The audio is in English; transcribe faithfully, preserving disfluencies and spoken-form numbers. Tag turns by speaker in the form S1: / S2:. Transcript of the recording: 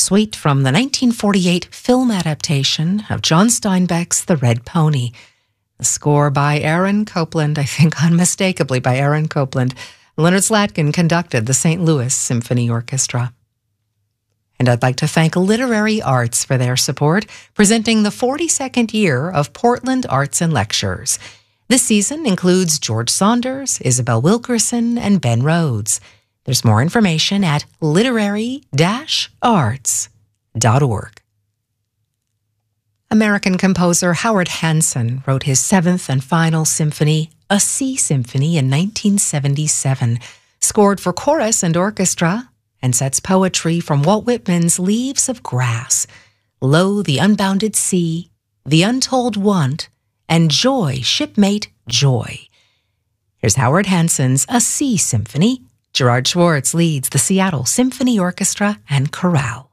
S1: suite from the nineteen forty-eight film adaptation of John Steinbeck's The Red Pony. The score by Aaron Copland, I think unmistakably by Aaron Copland. Leonard Slatkin conducted the Saint Louis Symphony Orchestra. And I'd like to thank Literary Arts for their support, presenting the forty-second year of Portland Arts and Lectures. This season includes George Saunders, Isabel Wilkerson, and Ben Rhodes. There's more information at literary dash arts dot org. American composer Howard Hanson wrote his seventh and final symphony, A Sea Symphony, in nineteen seventy-seven, scored for chorus and orchestra, and sets poetry from Walt Whitman's Leaves of Grass, Lo, the Unbounded Sea, The Untold Want, and Joy, Shipmate, Joy. Here's Howard Hanson's A Sea Symphony. Gerard Schwartz leads the Seattle Symphony Orchestra and Chorale.